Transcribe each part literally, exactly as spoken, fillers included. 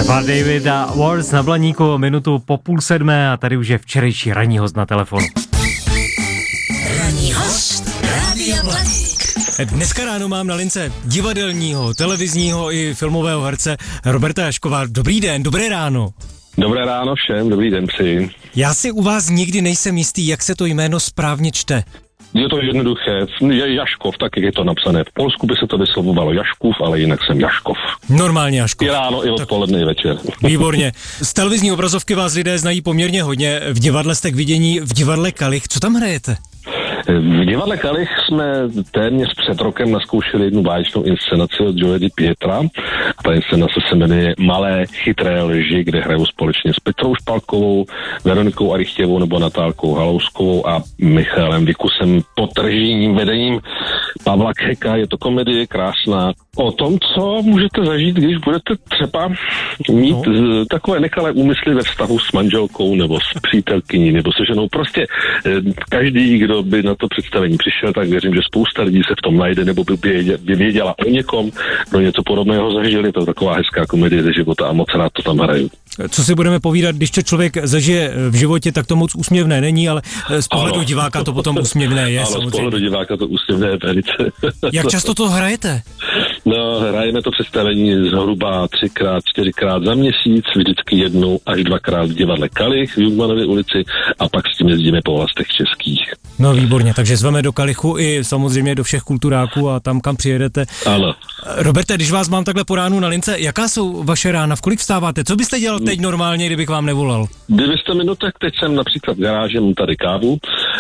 Stefan David a Wars na Blaníku, minutu po půl sedmé a tady už je včerejší ranní host na telefonu. Ranní host Rádia Blaník. Dneska ráno mám na lince divadelního, televizního i filmového herce Roberta Jaškova. Dobrý den, dobré ráno. Dobré ráno všem, dobrý den přeji. Já si u vás nikdy nejsem jistý, jak se to jméno správně čte. Je to jednoduché, je Jaškov, tak jak je to napsané. V Polsku by se to vyslovovalo Jaškův, ale jinak jsem Jaškov. Normálně Jaškov. I ráno, i odpoledne, i večer. Výborně. Z televizní obrazovky vás lidé znají poměrně hodně. V divadle jste k vidění v divadle Kalich. Co tam hrajete? V divadle Kalich jsme téměř před rokem naskoušeli jednu báječnou inscenaci od Gioia Di Pietra. Ta inscenace se jmenuje Malé chytré lži, kde hrajou společně s Petrou Špalkovou, Veronikou Arichtěvou nebo Natálkou Halouskovou a Michalem Vikusem pod režijním vedením Pavla Keka. Je to komedie krásná o tom, co můžete zažít, když budete třeba mít no. takové nekalé úmysly ve vztahu s manželkou nebo s přítelkyní nebo se ženou. Prostě každý, kdo by na to představení přišel, tak věřím, že spousta lidí se v tom najde nebo by, by věděla o někom, kdo něco podobného zažili. To je taková hezká komedie ze života a moc rád to tam hraju. Co si budeme povídat, když to člověk zažije v životě, tak to moc úsměvné není, ale z pohledu ano. diváka to potom úsměvné je. Ano, samozřejmě. Z pohledu diváka to úsměvné je velice. Jak často to hrajete? No, hrajeme to představení zhruba třikrát, čtyřikrát za měsíc, vždycky jednou až dvakrát v divadle Kalich v Jungmannově ulici a pak s tím jezdíme po vlastech českých. No výborně, takže zveme do Kalichu i samozřejmě do všech kulturáků a tam, kam přijedete. Ano. Roberte, když vás mám takhle po ránu na lince, jaká jsou vaše rána, v kolik vstáváte? Co byste dělal teď normálně, kdybych vám nevolal? Kdybyste mi, no tak teď jsem například v garáži, mám tady kávu,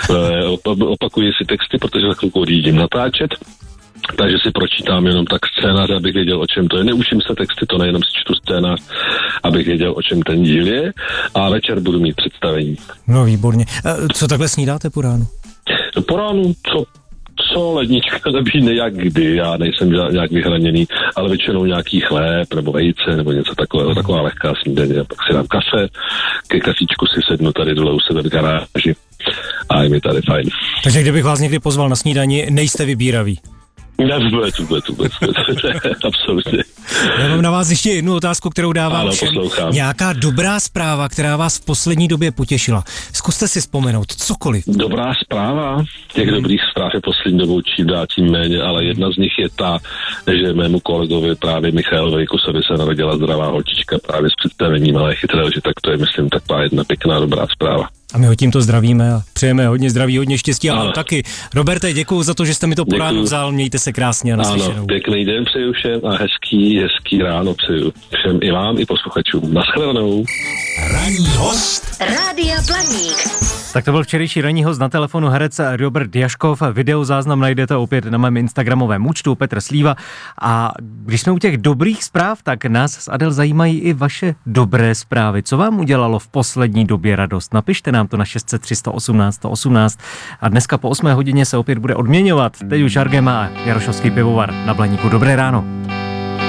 opakuji si texty, protože za chvilku odjíždím natáčet. Takže si pročítám jenom tak scénář, abych věděl, o čem to je. Neučím se texty, to nejenom si čtu scénář, abych věděl, o čem ten díl je. A večer budu mít představení. No výborně. Co takhle snídáte po ránu? Po ránu, co, co lednička nabídne, jak kdy. Já nejsem nějak vyhraněný, ale většinou nějaký chléb nebo vejce nebo něco takového, taková lehká snídaně. Pak si dám kafe, ke kafíčku si sednu tady dole u sebe v garáži a je mi tady fajn. Takže kdybych vás někdy pozval na snídani, nejste vybíraví? Ne, vůbec, vůbec, vůbec, vůbec. Absolutně. Já mám na vás ještě jednu otázku, kterou dávám ano, všem. Poslouchám. Nějaká dobrá zpráva, která vás v poslední době potěšila. Zkuste si vzpomenout, cokoliv. Dobrá zpráva. Těch dobrých zpráv je poslední dobou čím dál tím méně, ale jedna z nich je ta, že mému kolegovi právě Michalovi Vikusovi se narodila zdravá holčička právě s představením Malé chytré lži, tak to je, myslím, taková jedna pěkná dobrá zpráva. A my ho tímto zdravíme a přejeme hodně zdraví, hodně štěstí a vám taky. Roberte, děkuju za to, že jste mi to po ránu vzal, mějte se krásně a naslyšenou. Ano, pěkný den přeju všem a hezký, hezký ráno přeju všem i vám, i posluchačům. Naschledanou. Ranní host Rádia Blaník. Tak to byl včerejší ranní host na telefonu herec Robert Jaškov. Videozáznam najdete opět na mém instagramovém účtu Petr Slíva. A když jsme u těch dobrých zpráv, tak nás s Adel zajímají i vaše dobré zprávy. Co vám udělalo v poslední době radost? Napište nám to na šest set tři sto osmnáct sto osmnáct a dneska po osmé hodině se opět bude odměňovat. Teď už Argema a Jarošovský pivovar na Blaníku. Dobré ráno.